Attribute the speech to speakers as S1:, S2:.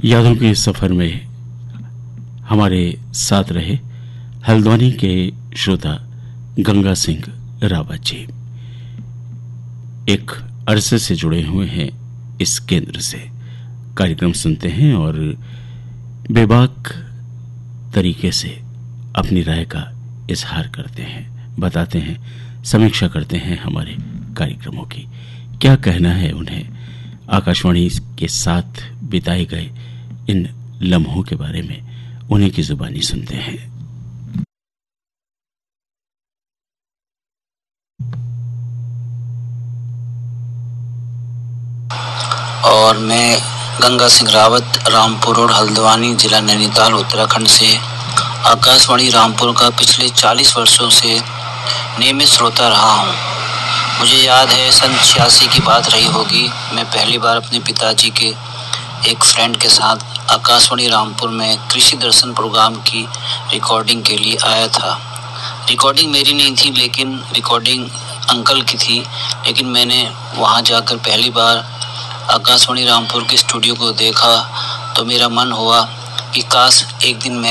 S1: यादों के सफर में हमारे साथ रहे हल्द्वानी के श्रोता गंगा सिंह रावत जी। एक अरसे से जुड़े हुए हैं इस केंद्र से, कार्यक्रम सुनते हैं और बेबाक तरीके से अपनी राय का इजहार करते हैं, बताते हैं, समीक्षा करते हैं हमारे कार्यक्रमों की। क्या कहना है उन्हें आकाशवाणी के साथ बिताए गए इन लम्हों के बारे में, उन्हीं की जुबानी सुनते हैं।
S2: और मैं गंगा सिंह रावत, रामपुर रोड, हल्द्वानी, जिला नैनीताल, उत्तराखंड से आकाशवाणी रामपुर का पिछले 40 वर्षों से नियमित श्रोता रहा हूँ। मुझे याद है सन 86 की बात रही होगी। मैं पहली बार अपने पिताजी के एक फ्रेंड के साथ आकाशवाणी रामपुर में कृषि दर्शन प्रोग्राम की रिकॉर्डिंग के लिए आया था। रिकॉर्डिंग मेरी नहीं थी, लेकिन रिकॉर्डिंग अंकल की थी। लेकिन मैंने वहाँ जाकर पहली बार आकाशवाणी रामपुर के स्टूडियो को देखा तो मेरा मन हुआ कि काश एक दिन मैं